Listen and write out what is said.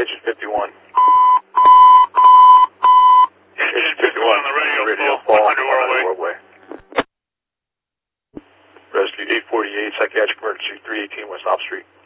Engine 51. Engine 51 on the radio, full 100 Worldway. Rescue 848, psychiatric emergency, 318 West Op Street.